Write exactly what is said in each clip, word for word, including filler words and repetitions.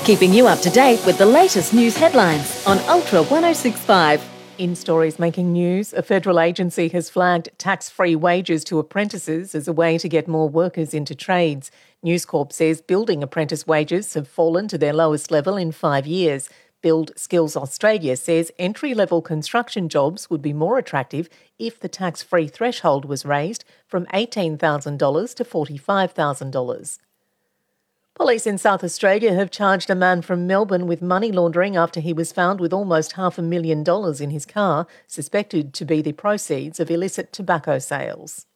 keeping you up to date with the latest news headlines on Ultra one oh six point five. In stories making news, a federal agency has flagged tax-free wages to apprentices as a way to get more workers into trades. News Corp says building apprentice wages have fallen to their lowest level in five years. Build Skills Australia says entry-level construction jobs would be more attractive if the tax-free threshold was raised from eighteen thousand dollars to forty-five thousand dollars. Police in South Australia have charged a man from Melbourne with money laundering after he was found with almost half a million dollars in his car, suspected to be the proceeds of illicit tobacco sales.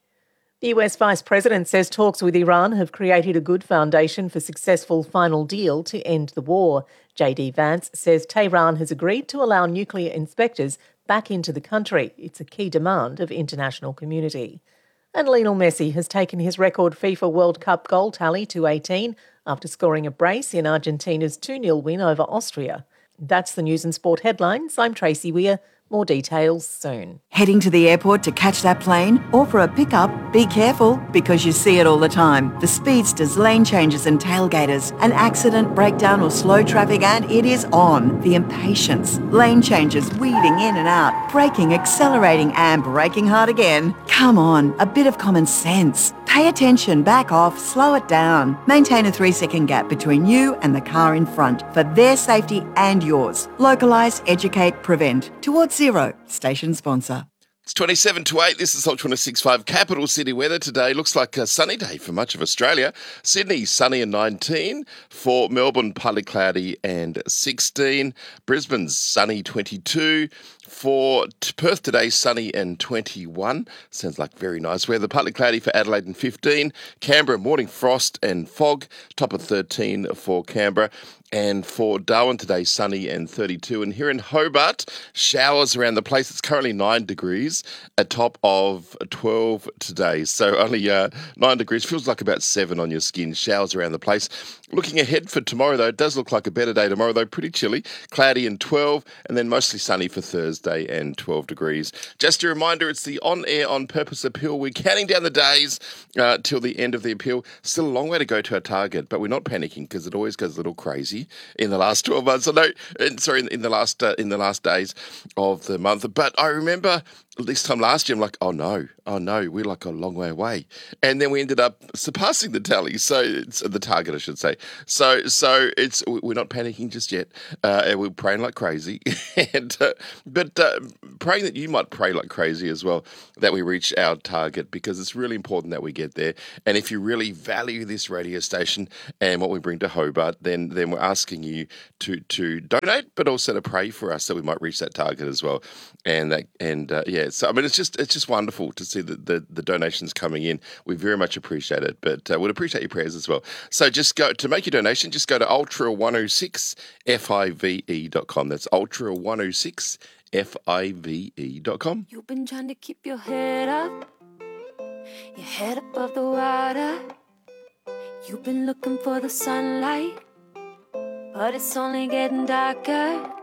The U S Vice President says talks with Iran have created a good foundation for successful final deal to end the war. J D Vance says Tehran has agreed to allow nuclear inspectors back into the country. It's a key demand of international community. And Lionel Messi has taken his record FIFA World Cup goal tally to eighteen after scoring a brace in Argentina's two nil win over Austria. That's the news and sport headlines. I'm Tracy Weir. More details soon. Heading to the airport to catch that plane or for a pickup? Be careful, because you see it all the time. The speedsters, lane changes and tailgaters. An accident, breakdown or slow traffic and it is on. The impatience. Lane changes, weaving in and out. Braking, accelerating and braking hard again. Come on, a bit of common sense. Pay attention, back off, slow it down. Maintain a three-second gap between you and the car in front for their safety and yours. Localise, educate, prevent. Towards Zero, station sponsor. It's twenty-seven to eight. This is Ultra one oh six point five. Capital City weather today. Looks like a sunny day for much of Australia. Sydney, sunny and nineteen. For Melbourne, partly cloudy and sixteen. Brisbane's sunny, twenty-two. For Perth today, sunny and twenty-one. Sounds like very nice weather. Partly cloudy for Adelaide and fifteen. Canberra, morning frost and fog. Top of thirteen for Canberra. And for Darwin today, sunny and thirty-two. And here in Hobart, showers around the place. It's currently nine degrees, a top of twelve today. So only uh, nine degrees. Feels like about seven on your skin. Showers around the place. Looking ahead for tomorrow, though, it does look like a better day tomorrow, though. Pretty chilly. Cloudy and twelve, and then mostly sunny for Thursday and twelve degrees. Just a reminder, it's the On Air On Purpose appeal. We're counting down the days uh, till the end of the appeal. Still a long way to go to our target, but we're not panicking because it always goes a little crazy in the last twelve months. I know, sorry, in the last uh, in the last days of the month. But I remember this time last year, I'm like, oh no, oh no, we're like a long way away, and then we ended up surpassing the tally. So it's the target, I should say. So so it's we're not panicking just yet. Uh, and we're praying like crazy, and uh, but uh, praying that you might pray like crazy as well, that we reach our target, because it's really important that we get there. And if you really value this radio station and what we bring to Hobart, then then we're asking you to to donate, but also to pray for us that we might reach that target as well. And that and uh, yeah, so I mean, it's just it's just wonderful to see the, the the donations coming in. We very much appreciate it, but uh, we'd appreciate your prayers as well. So just go to make your donation. Just go to ultra one oh six five dot com. That's ultra one oh six five dot com. You've been trying to keep your head up, your head above the water. You've been looking for the sunlight, but it's only getting darker.